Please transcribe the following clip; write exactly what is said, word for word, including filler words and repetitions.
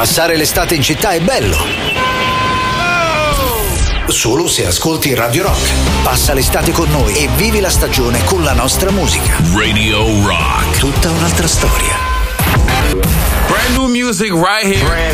Passare l'estate in città è bello. Solo se ascolti Radio Rock. Passa l'estate con noi e vivi la stagione con la nostra musica. Radio Rock. Tutta un'altra storia. Brand new music right here.